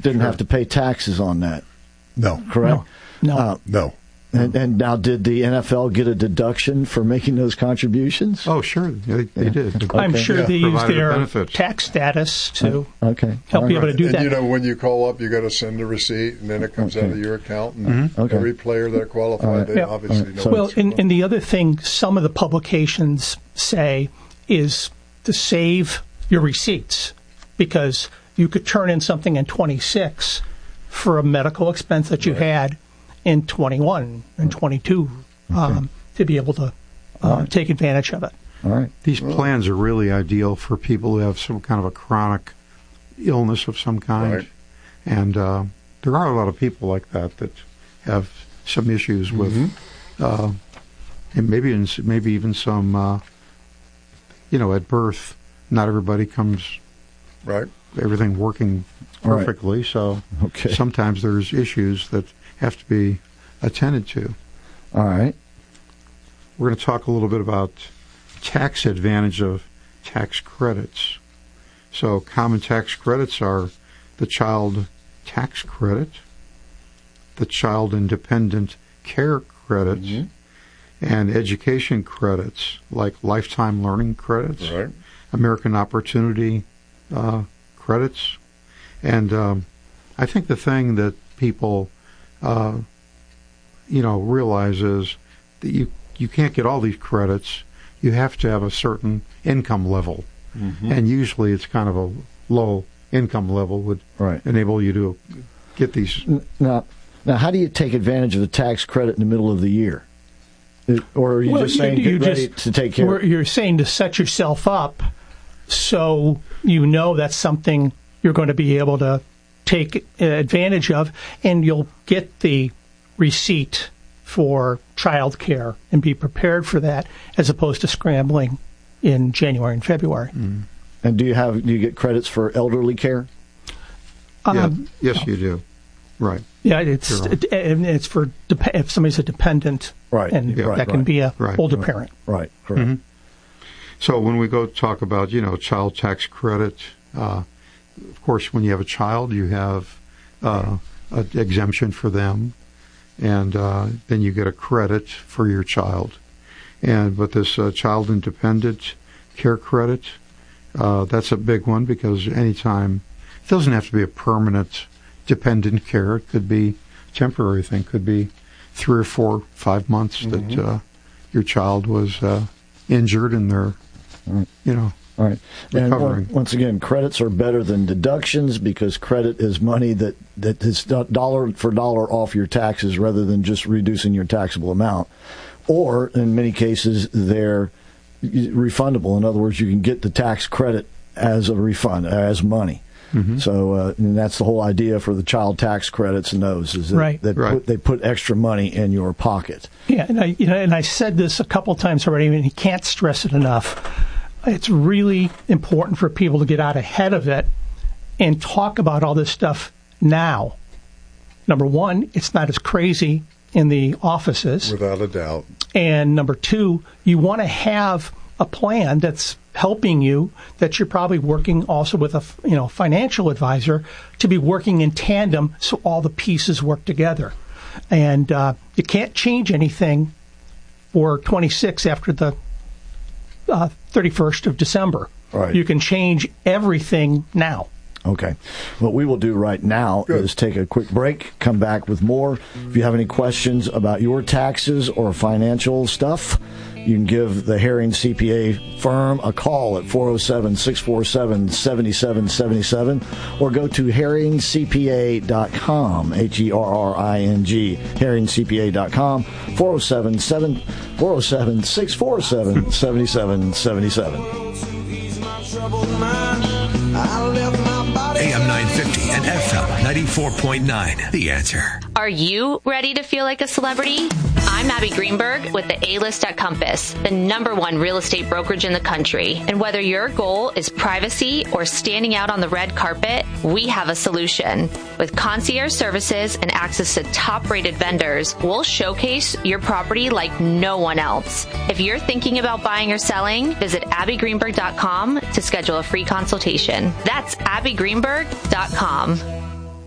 didn't have to pay taxes on that. No. Correct? No. No. And now, did the NFL get a deduction for making those contributions? Oh, sure. They did. I'm sure they use Provided their benefits. tax status to help you able to do and that. when you call up, you got to send a receipt, and then it comes out of your account. And every player that qualified, they obviously know. Well, and the other thing some of the publications say is to save your receipts, because you could turn in something in 26 for a medical expense that you had in 21 and 22 to be able to take advantage of it. All right. These plans are really ideal for people who have some kind of a chronic illness of some kind. Right. And there are a lot of people like that have some issues with, and maybe even some, at birth, not everybody comes everything working perfectly. Right. So sometimes there's issues that have to be attended to. All right. We're going to talk a little bit about tax advantage of tax credits. So common tax credits are the child tax credit, the child independent care credits, and education credits like lifetime learning credits, American Opportunity credits. And I think the thing that people realize is that you can't get all these credits. You have to have a certain income level, and usually it's kind of a low income level would enable you to get these. Now, how do you take advantage of the tax credit in the middle of the year? Or are you just saying get ready to take care of it? You're saying to set yourself up so you know that's something you're going to be able to take advantage of, and you'll get the receipt for child care and be prepared for that, as opposed to scrambling in January and February. And do you get credits for elderly care? Yes, you do. Right. Yeah, it's for if somebody's a dependent, and that can be a older parent. Right. Correct. So when we go talk about child tax credit, of course, when you have a child, you have an exemption for them, and then you get a credit for your child. But this child independent care credit, that's a big one, because anytime, it doesn't have to be a permanent dependent care. It could be a temporary thing. It could be 3 or 4, 5 months that your child was injured and they're, All right. recovering. And once again, credits are better than deductions, because credit is money that is dollar for dollar off your taxes rather than just reducing your taxable amount. Or, in many cases, they're refundable. In other words, you can get the tax credit as a refund, as money. So and that's the whole idea for the child tax credits and those, is that they put extra money in your pocket. Yeah, and I said this a couple times already, and you can't stress it enough. It's really important for people to get out ahead of it and talk about all this stuff now. Number one, it's not as crazy in the offices. Without a doubt. And number two, you want to have a plan that's helping you, that you're probably working also with a financial advisor to be working in tandem so all the pieces work together. And you can't change anything for 26 after the 31st of December. Right. You can change everything now. Okay. What we will do right now is take a quick break, come back with more. If you have any questions about your taxes or financial stuff, you can give the Herring CPA firm a call at 407-647-7777 or go to herringcpa.com, HERRING, herringcpa.com, 407-647-7777. AM 950 and FM 94.9. The Answer. Are you ready to feel like a celebrity? I'm Abby Greenberg with the A-List at Compass, the #1 real estate brokerage in the country. And whether your goal is privacy or standing out on the red carpet, we have a solution. With concierge services and access to top-rated vendors, we'll showcase your property like no one else. If you're thinking about buying or selling, visit abbygreenberg.com to schedule a free consultation. That's abbygreenberg.com.